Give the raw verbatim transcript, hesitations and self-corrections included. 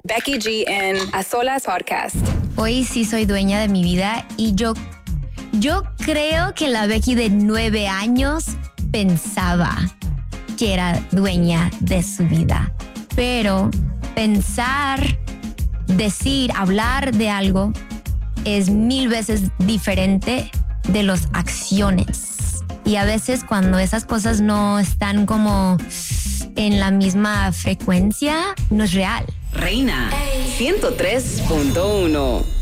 Becky G en A Solas Podcast. Hoy sí soy dueña de mi vida y yo, yo creo que la Becky de nueve años pensaba que era dueña de su vida. Pero pensar, decir, hablar de algo es mil veces diferente de las acciones. Y a veces cuando esas cosas no están como en la misma frecuencia, no es real. Reina ciento tres punto uno.